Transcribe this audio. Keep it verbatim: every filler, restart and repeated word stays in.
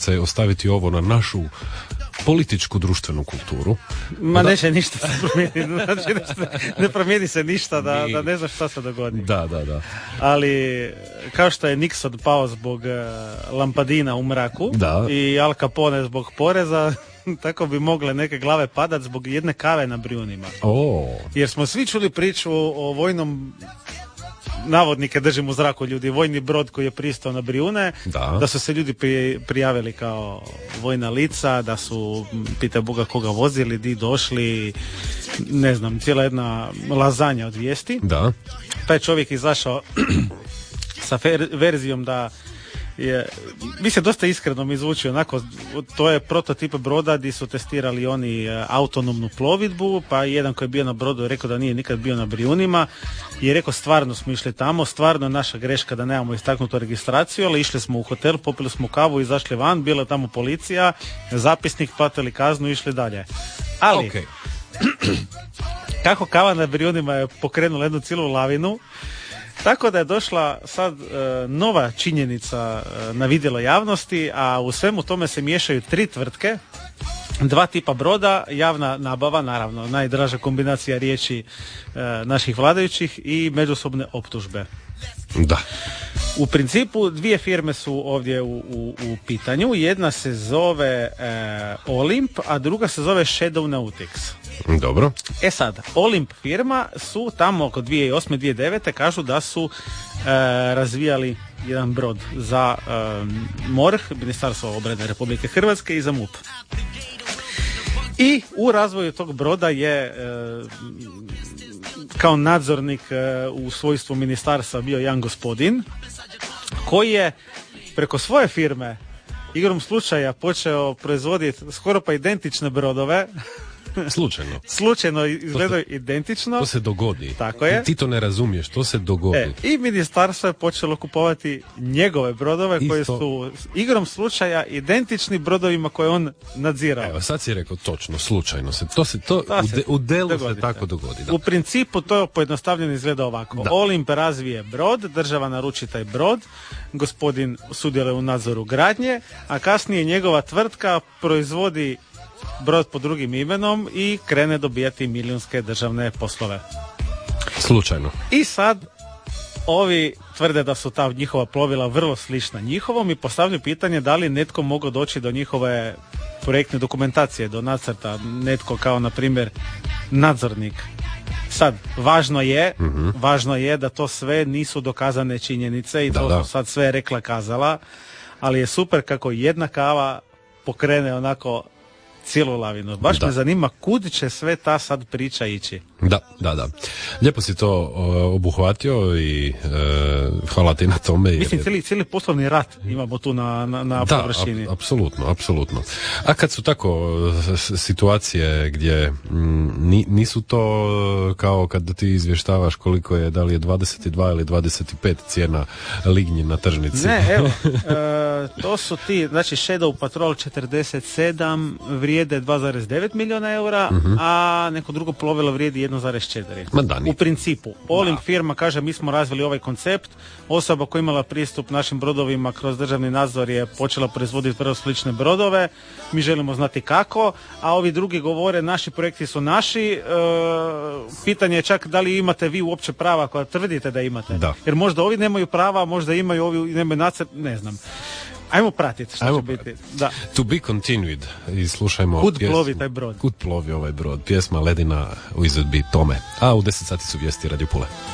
utjecaj ostaviti ovo na našu političku društvenu kulturu. Ma da, neće ništa se promijeniti. Znači, ne promijeni se ništa da, da ne znaš šta se dogodi. Da, da, da. Ali kao što je Nixon pao zbog uh, lampadina u mraku da. i Al Capone zbog poreza, tako bi mogle neke glave padat zbog jedne kave na Brijunima. Oh. Jer smo svi čuli priču o, o vojnom, navodnike držimo u zraku ljudi, vojni brod koji je pristao na Brijune, da. da su se ljudi pri, prijavili kao vojna lica, da su, pitaj Boga koga vozili, di došli, ne znam, cijela jedna lazanja od vijesti. Da. Taj čovjek izašao sa fer, verzijom da je, mi se dosta iskreno mi zvuči onako, to je prototip broda gdje su testirali oni autonomnu plovidbu, pa jedan koji je bio na brodu je rekao da nije nikad bio na Brijunima i je rekao stvarno smo išli tamo, stvarno je naša greška da nemamo istaknutu registraciju, ali išli smo u hotel, popili smo kavu, izašli van, bila tamo policija, zapisnik, platili kaznu i išli dalje. Ali okay. kako kava na Brijunima je pokrenula jednu cijelu lavinu, tako da je došla sad e, nova činjenica e, na vidjelo javnosti, a u svemu tome se miješaju tri tvrtke, dva tipa broda, javna nabava, naravno najdraža kombinacija riječi e, naših vladajućih i međusobne optužbe. Da. U principu dvije firme su ovdje u, u, u pitanju, jedna se zove e, Olimp, a druga se zove Shadow Nautics. Dobro. E sad, Olimp firma su tamo oko dvije tisuće osme dvije tisuće devete kažu da su e, razvijali jedan brod za e, MORH, Ministarstvo obrane Republike Hrvatske i za MUP. I u razvoju tog broda je e, kao nadzornik e, u svojstvu ministarstva bio jedan gospodin koji je preko svoje firme igrom slučaja počeo proizvoditi skoro pa identične brodove. Slučajno. Slučajno izgledaju identično. To se dogodi. Tako je. Ti to ne razumiješ, to se dogodi. E, I ministarstvo je počelo kupovati njegove brodove Isto. koji su igrom slučaja identični brodovima koje on nadzirao. Evo, sad si rekao točno, slučajno se. To se to to u, de, u delu dogodi se tako dogodi. Da. U principu to pojednostavljeno izgleda ovako. Da. Olimp razvije brod, država naruči taj brod, gospodin sudjeluje u nadzoru gradnje, a kasnije njegova tvrtka proizvodi brod pod drugim imenom i krene dobijati milijunske državne poslove. Slučajno. I sad ovi tvrde da su ta njihova plovila vrlo slična njihovom i postavljaju pitanje da li netko mogao doći do njihove projektne dokumentacije, do nacrta, netko kao na primjer nadzornik. Sad, važno je, mm-hmm. važno je da to sve nisu dokazane činjenice i da, to da. su sad sve rekla kazala, ali je super kako jedna kava pokrene onako cijelu lavinu. Baš da. Me zanima kud će sve ta sad priča ići. Da, da, da. Lijepo si to uh, obuhvatio i uh, hvala ti na tome. Mislim, cijeli, cijeli poslovni rat imamo tu na, na, na da, površini. Da, apsolutno, apsolutno. A kad su tako s, situacije gdje m, nisu to kao kad ti izvještavaš koliko je, da li je dvadeset dva ili dvadeset pet cijena lignji na tržnici. Ne, evo, e, to su ti, znači Shadow Patrol četrdeset sedam vrijede dva zarez devet milijuna eura, uh-huh. a neko drugo plovilo vrijedi jedan zarez četiri. U principu. Olimp firma kaže mi smo razvili ovaj koncept, osoba koja imala pristup našim brodovima kroz državni nadzor je počela proizvoditi vrlo slične brodove, mi želimo znati kako, a ovi drugi govore naši projekti su naši, e, pitanje je čak da li imate vi uopće prava koja tvrdite da imate. Da. Jer možda ovi nemaju prava, možda imaju ovi nemaju nacrt, ne znam. Ajmo pratiti što Ajmo će biti. Da. To be continued. I slušajmo Kud pjesmu. plovi taj brod? Kud plovi ovaj brod? Pjesma Ledina u izvedbi Tome. A u deset sati su vijesti Radio Pule.